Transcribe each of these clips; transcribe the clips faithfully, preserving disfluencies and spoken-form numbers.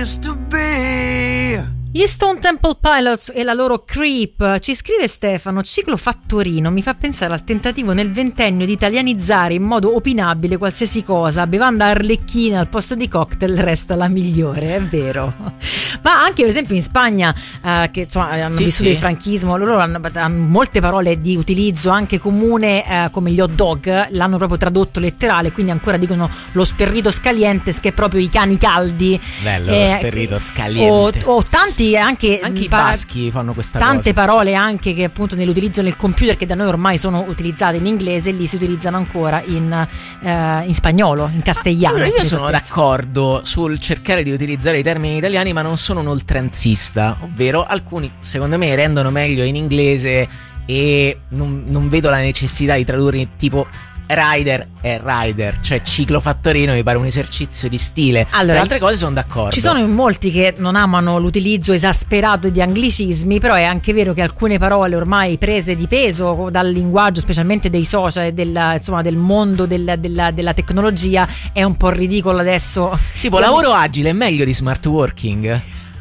used to be. Gli Stone Temple Pilots e la loro Creep. Ci scrive Stefano: Ciclo Fattorino mi fa pensare al tentativo nel ventennio di italianizzare in modo opinabile qualsiasi cosa. Bevanda arlecchina al posto di cocktail resta la migliore, è vero. Ma anche per esempio in Spagna, eh, che insomma hanno sì, vissuto sì. il franchismo, loro hanno, hanno molte parole di utilizzo anche comune, eh, come gli hot dog, l'hanno proprio tradotto letterale, quindi ancora dicono lo sperrito scalientes, che è proprio i cani caldi. Bello, eh, lo sperrito scaliente. O, o tanti anche, Anche i pa- baschi fanno questa tante cosa. parole anche che appunto nell'utilizzo nel computer, che da noi ormai sono utilizzate in inglese, lì si utilizzano ancora in, eh, in spagnolo, in castigliano. Allora, io sono d'accordo sul cercare di utilizzare i termini italiani, ma non sono un oltranzista, ovvero alcuni secondo me rendono meglio in inglese e non, non vedo la necessità di tradurre, tipo rider è rider, cioè ciclo fattorino mi pare un esercizio di stile. Allora, per altre cose sono d'accordo. Ci sono in molti che non amano l'utilizzo esasperato di anglicismi, però è anche vero che alcune parole ormai prese di peso dal linguaggio, specialmente dei social e del, insomma, del mondo del, della, della tecnologia, è un po' ridicolo adesso. Tipo lavoro agile è meglio di smart working?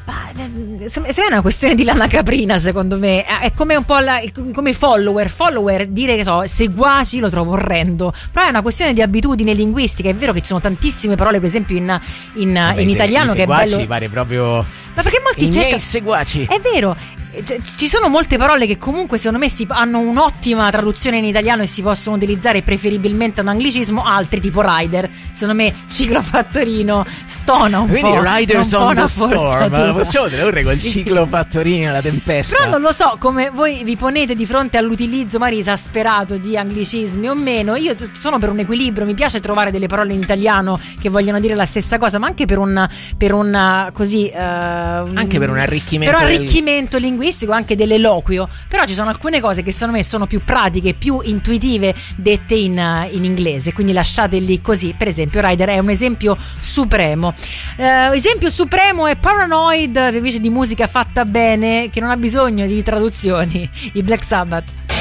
Se è una questione di lana caprina, secondo me è come un po' la, come follower follower dire che so seguaci lo trovo orrendo, però è una questione di abitudine linguistica. È vero che ci sono tantissime parole, per esempio in, in, Vabbè, in se, italiano che è bello, mi pare proprio, ma perché molti i cerca... miei seguaci, è vero. Ci sono molte parole che comunque secondo me si, hanno un'ottima traduzione in italiano e si possono utilizzare preferibilmente un anglicismo, altri tipo rider, secondo me ciclo fattorino stona un quindi po'. Riders un po' on the una Storm forzatura. lo possiamo tradurre col Sì. ciclo fattorino, la tempesta. Però non lo so come voi vi ponete di fronte all'utilizzo magari esasperato di anglicismi o meno. Io sono per un equilibrio, mi piace trovare delle parole in italiano che vogliono dire la stessa cosa, ma anche per un per un così uh, anche per un arricchimento, per un del... arricchimento linguistico, anche dell'eloquio. Però ci sono alcune cose che secondo me sono più pratiche, più intuitive dette in, in inglese, quindi lasciate lì così. Per esempio Rider è un esempio supremo. uh, esempio supremo è Paranoid, invece di musica fatta bene che non ha bisogno di traduzioni, i Black Sabbath.